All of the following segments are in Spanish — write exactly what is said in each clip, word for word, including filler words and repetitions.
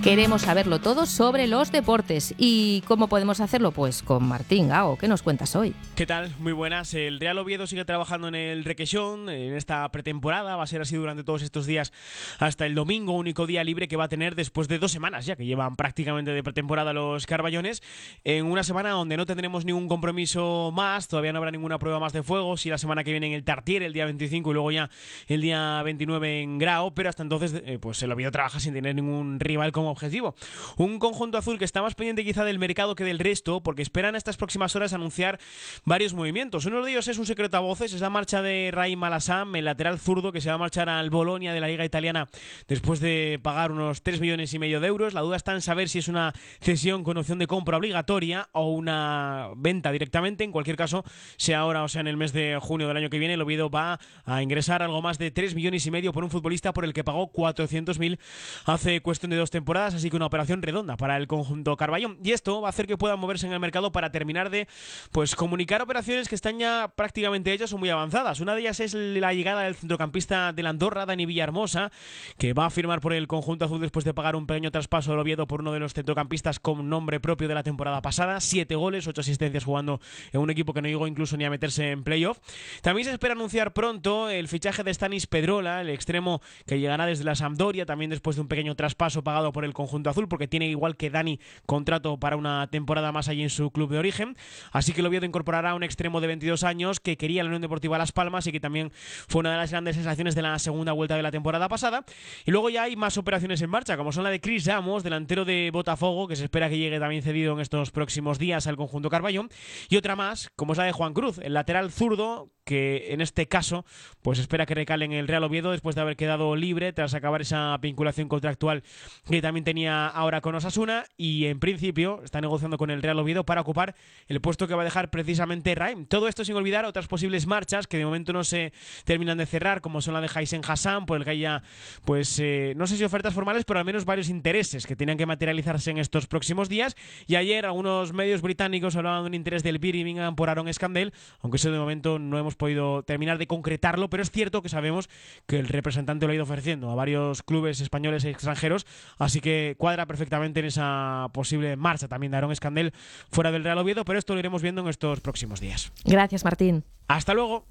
Queremos saberlo todo sobre los deportes. ¿Y cómo podemos hacerlo? Pues con Martín Gago. ¿Qué nos cuentas hoy? ¿Qué tal? Muy buenas. El Real Oviedo sigue trabajando en el Requesón en esta pretemporada. Va a ser así durante todos estos días hasta el domingo, único día libre que va a tener después de dos semanas ya que llevan prácticamente de pretemporada los carballones. En una semana donde no tendremos ningún compromiso más, todavía no habrá ninguna prueba más de fuego. Sí, la semana que viene en el Tartier, el día veinticinco, y luego ya el día veintinueve en Grao, pero hasta entonces eh, pues el Oviedo trabaja sin tener ningún rival como objetivo. Un conjunto azul que está más pendiente quizá del mercado que del resto, porque esperan estas próximas horas anunciar varios movimientos. Uno de ellos es un secreto a voces, es la marcha de Raim Malassam, el lateral zurdo que se va a marchar al Bolonia de la Liga Italiana después de pagar unos tres millones y medio de euros. La duda está en saber si es una cesión con opción de compra obligatoria o una venta directamente. En cualquier caso, sea ahora o sea en el mes de junio del año que viene, el Oviedo va a ingresar algo más de tres millones y medio por un futbolista por el que pagó cuatrocientos mil hace cuestión de dos temporadas, así que una operación redonda para el conjunto Carballón, y esto va a hacer que puedan moverse en el mercado para terminar de pues comunicar operaciones que están ya prácticamente hechas o muy avanzadas. Una de ellas es la llegada del centrocampista del Andorra, Dani Villahermosa, que va a firmar por el conjunto azul después de pagar un pequeño traspaso al Oviedo por uno de los centrocampistas con nombre propio de la temporada pasada, siete goles, ocho asistencias jugando en un equipo que no llegó incluso ni a meterse en playoff. También se espera anunciar pronto el fichaje de Stanis Pedrola, el extremo que llegará desde la Sampdoria, también después de un pequeño traspaso pagado por el conjunto azul, porque tiene igual que Dani contrato para una temporada más allí en su club de origen. Así que el Oviedo incorporará a un extremo de veintidós años que quería la Unión Deportiva Las Palmas y que también fue una de las grandes sensaciones de la segunda vuelta de la temporada pasada. Y luego ya hay más operaciones en marcha, como son la de Chris Ramos, delantero de Botafogo, que se espera que llegue también cedido en estos próximos días al conjunto Carballón, y otra más, como es la de Juan Cruz, el lateral zurdo, que en este caso pues espera que recale en el Real Oviedo después de haber quedado libre tras acabar esa vinculación contractual que también tenía ahora con Osasuna, y en principio está negociando con el Real Oviedo para ocupar el puesto que va a dejar precisamente Raim. Todo esto sin olvidar otras posibles marchas que de momento no se terminan de cerrar, como son la de Haisen Hassan, por el que hay ya pues eh, no sé si ofertas formales, pero al menos varios intereses que tenían que materializarse en estos próximos días. Y ayer algunos medios británicos hablaban de un interés del Birmingham por Aaron Scandell, aunque eso de momento no hemos podido terminar de concretarlo, pero es cierto que sabemos que el representante lo ha ido ofreciendo a varios clubes españoles y extranjeros, así que cuadra perfectamente en esa posible marcha también de Aaron Scandell fuera del Real Oviedo, pero esto lo iremos viendo en estos próximos días. Gracias, Martín. Hasta luego.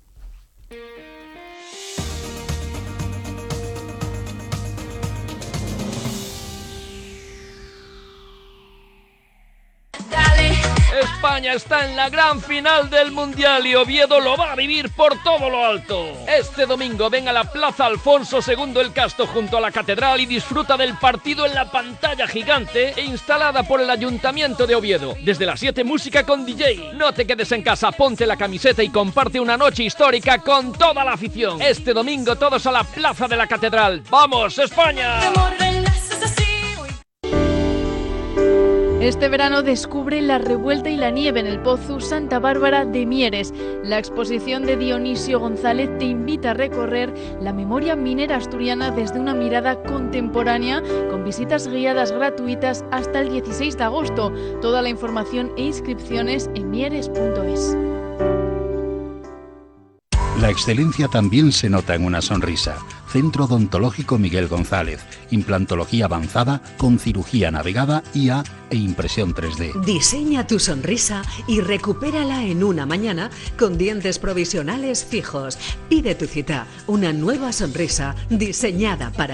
España está en la gran final del Mundial y Oviedo lo va a vivir por todo lo alto. Este domingo ven a la Plaza Alfonso segundo el Casto junto a la Catedral y disfruta del partido en la pantalla gigante e instalada por el Ayuntamiento de Oviedo. Desde las siete, música con D J. No te quedes en casa, ponte la camiseta y comparte una noche histórica con toda la afición. Este domingo todos a la Plaza de la Catedral. ¡Vamos, España! Este verano descubre la revuelta y la nieve en el Pozo Santa Bárbara de Mieres. La exposición de Dionisio González te invita a recorrer la memoria minera asturiana desde una mirada contemporánea, con visitas guiadas gratuitas hasta el dieciséis de agosto. Toda la información e inscripciones en mieres punto es. La excelencia también se nota en una sonrisa. Centro Odontológico Miguel González. Implantología avanzada con cirugía navegada, I A e impresión tres D. Diseña tu sonrisa y recupérala en una mañana con dientes provisionales fijos. Pide tu cita. Una nueva sonrisa diseñada para